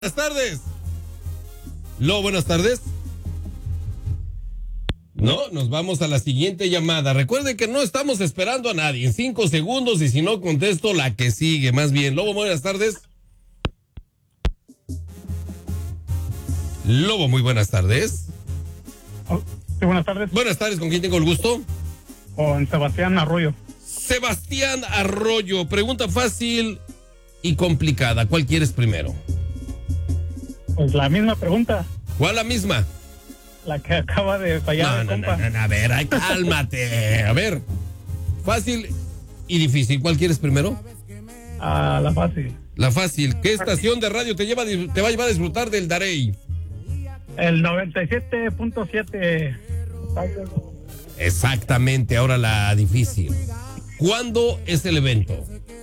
Buenas tardes. Lobo, buenas tardes. No, nos vamos a la siguiente llamada. Recuerde que no estamos esperando a nadie. En 5 segundos y si no contesto, la que sigue. Más bien. Lobo, buenas tardes. Lobo, muy buenas tardes. Sí, buenas tardes. Buenas tardes, ¿con quién tengo el gusto? Con Sebastián Arroyo. Sebastián Arroyo. Pregunta fácil y complicada. ¿Cuál quieres primero? Pues la misma pregunta, ¿Cuál la misma? la que acaba de fallar el compa. No, a ver, ay, cálmate. A ver, fácil y difícil. ¿Cuál quieres primero? La fácil. La fácil. ¿Qué estación de radio te va a llevar a disfrutar del Darey? El 97.7. Exactamente, ahora la difícil. ¿Cuándo es el evento?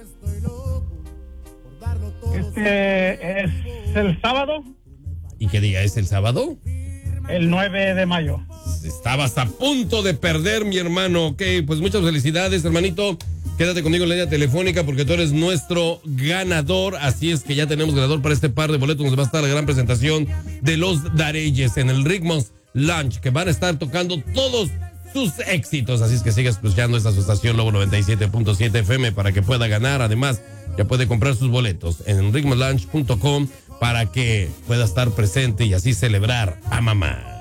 Este es el sábado, ¿Y qué día es el sábado? el 9 de mayo. Estabas a punto de perder, mi hermano. Ok, pues muchas felicidades, hermanito. Quédate conmigo en la línea telefónica porque tú eres nuestro ganador. Así es que ya tenemos ganador para este par de boletos donde va a estar la gran presentación de los Dareyes en el Rigmons Lounge, que van a estar tocando todos sus éxitos. Así es que siga escuchando esta su estación Lobo 97.7 FM para que pueda ganar. Además, ya puede comprar sus boletos en rigmonslounge.com para que pueda estar presente y así celebrar a mamá.